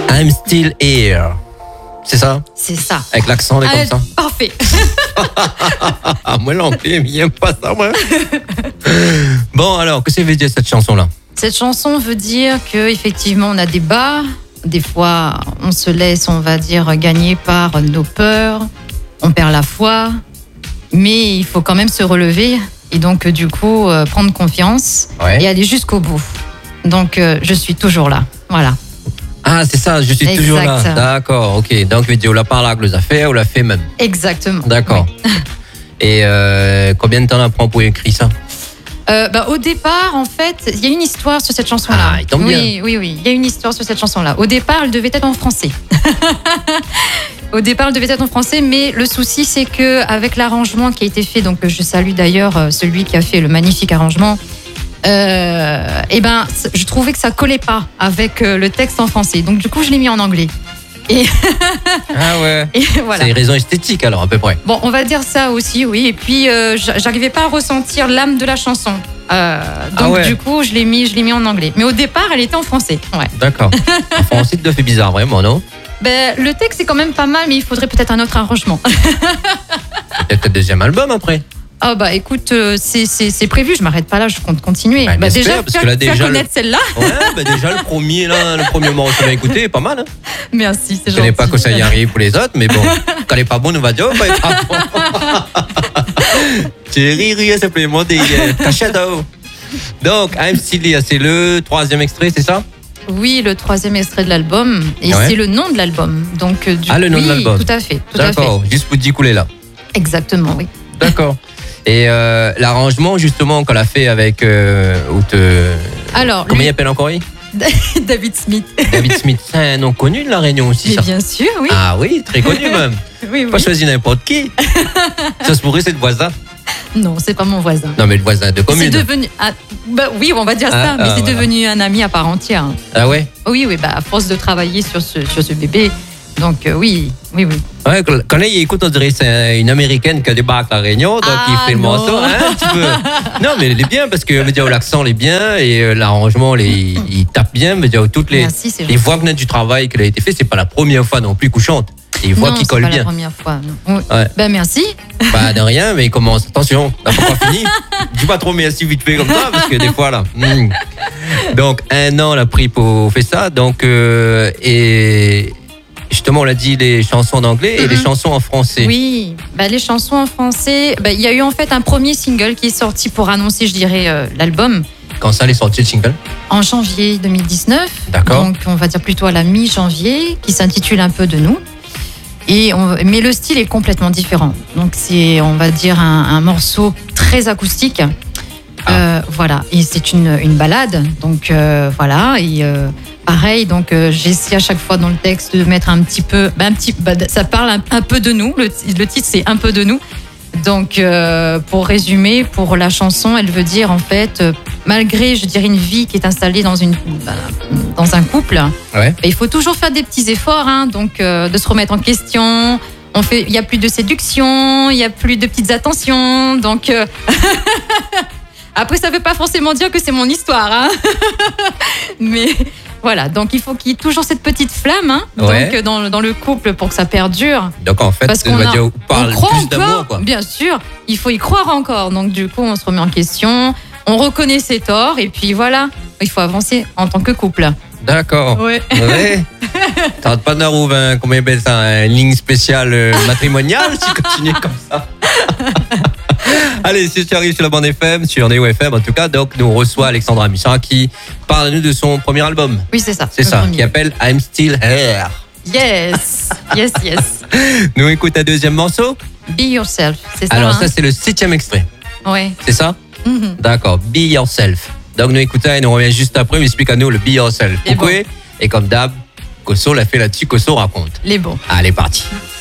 I'm still here. C'est ça? C'est ça. Avec l'accent, comme ça. Parfait. Moi, l'anglais, il n'aime pas ça, moi. Bon, alors, qu'est-ce que veut dire cette chanson-là? Cette chanson veut dire qu'effectivement, on a des bas. Des fois, on se laisse, on va dire, gagner par nos peurs. On perd la foi. Mais il faut quand même se relever. Et donc, du coup, prendre confiance et aller jusqu'au bout. Donc, je suis toujours là. Voilà. Ah, c'est ça, je suis toujours là. D'accord, ok. Donc, veut dire, on l'a parlé avec les affaires, on l'a fait même. Exactement. D'accord. Oui. Et combien de temps on prend pour écrire ça? Au départ, en fait, il y a une histoire sur cette chanson-là. Ah, il tombe bien. Oui, il y a une histoire sur cette chanson-là. Au départ, elle devait être en français. Mais le souci, c'est que avec l'arrangement qui a été fait, donc je salue d'ailleurs celui qui a fait le magnifique arrangement. Je trouvais que ça collait pas avec le texte en français. Donc du coup, je l'ai mis en anglais. Ah ouais. Et voilà. C'est des raisons esthétiques alors à peu près. Bon, on va dire ça aussi, oui. Et puis, j'arrivais pas à ressentir l'âme de la chanson. Du coup, je l'ai mis en anglais. Mais au départ, elle était en français. Ouais. D'accord. En français, ça fait bizarre, vraiment, non? Le texte est quand même pas mal, mais il faudrait peut-être un autre arrangement. Peut-être un deuxième album après. Ah écoute, c'est prévu, je m'arrête pas là, je compte continuer. Déjà, parce que là, déjà connaître celle-là. Ouais, déjà le premier moment que tu as écouté est pas mal. Hein. Merci, c'est gentil. Je connais pas que ça y arrive pour les autres, mais bon, quand elle est pas bonne, on va dire, pas être bon. Tu ris simplement des cachettes. Donc, I'm Still Here, c'est le 3e extrait, c'est ça? Oui, le 3e extrait de l'album, et c'est le nom de l'album. Donc, le nom de l'album. Tout à fait. D'accord, juste pour dire couler là. Exactement, oui. D'accord. Et l'arrangement, justement, qu'on a fait avec. Comment il appelle encore? David Smith. David Smith, c'est un nom connu de La Réunion aussi, ça. Bien sûr, oui. Ah oui, très connu même. Oui. Pas choisi n'importe qui. Ça se pourrait, c'est le voisin. Non, c'est pas mon voisin. Non, mais le voisin de commune. C'est devenu. Oui, on va dire ça, mais c'est devenu un ami à part entière. Ah ouais? Oui, à force de travailler sur ce bébé. Donc, oui. Ouais, quand là, il écoute, on dirait que c'est une Américaine qui débarque à La Réunion, donc il fait le morceau, un petit peu. Non, mais il est bien, parce que l'accent est bien, et l'arrangement, il tape bien, toutes les voix que du travail qui a été fait, c'est pas la première fois non plus qu'on chante. Et voix qui collent bien. Non, c'est pas la première fois. Non. Ouais. Merci. De rien, mais il commence. Attention, on n'a pas fini. Dis pas trop merci vite fait comme ça, parce que des fois, là. Donc, 1 an, on a pris pour faire ça. Donc, et justement, on l'a dit, les chansons d'anglais et les chansons en français. Oui, les chansons en français, il y a eu en fait un premier single qui est sorti pour annoncer, je dirais, l'album. Quand ça, elle est sortie, le single? En janvier 2019. D'accord. Donc, on va dire plutôt à la mi-janvier, qui s'intitule Un peu de nous. Mais le style est complètement différent. Donc, c'est, on va dire, un morceau très acoustique. Voilà. Et c'est une balade. Donc, voilà. Et pareil, donc j'essaie à chaque fois dans le texte de mettre un petit peu. Ça parle un peu de nous. Le titre, c'est Un peu de nous. Donc, pour résumer, pour la chanson, elle veut dire en fait, malgré, je dirais, une vie qui est installée dans un couple, il faut toujours faire des petits efforts, donc de se remettre en question. Il y a plus de séduction, il y a plus de petites attentions, donc. Après, ça veut pas forcément dire que c'est mon histoire, mais. Voilà, donc il faut qu'il y ait toujours cette petite flamme donc dans le couple pour que ça perdure. Donc en fait, on parle plus d'amour, quoi. Bien sûr, il faut y croire encore. Donc du coup, on se remet en question, on reconnaît ses torts et puis voilà, il faut avancer en tant que couple. D'accord. Ouais. T'arrêtes pas de trouver comment appelle ça, une ligne spéciale matrimoniale si tu continues comme ça. Allez, si tu arrives sur la bande FM, sur Neo FM en tout cas, donc nous on reçoit Alexandra Michin qui parle à nous de son premier album. Oui, c'est ça. C'est ça, qui appelle I'm Still Here. Yes. Nous écoute un deuxième morceau. Be Yourself, c'est ça. Alors ça c'est le 7e extrait. Ouais. C'est ça? D'accord, Be Yourself. Donc nous écoutons et nous revient juste après, mais explique à nous le Be Yourself. Pourquoi? Et comme d'hab, Kosso l'a fait là-dessus, Kosso raconte. Les bons. Allez, parti.